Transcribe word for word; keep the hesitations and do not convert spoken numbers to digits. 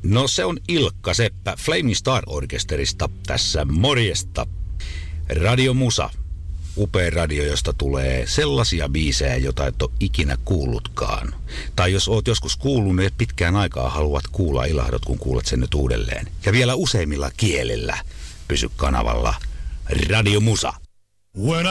No se on Ilkka Seppä Flaming Star Orkesterista tässä morjesta. Radio Musa. Upea radio, josta tulee sellaisia biisejä, joita et ole ikinä kuullutkaan. Tai jos oot joskus kuullut, niin pitkään aikaa haluat kuulla, ilahdot, kun kuulet sen nyt uudelleen. Ja vielä useimmilla kielillä. Pysy kanavalla. Radio Musa.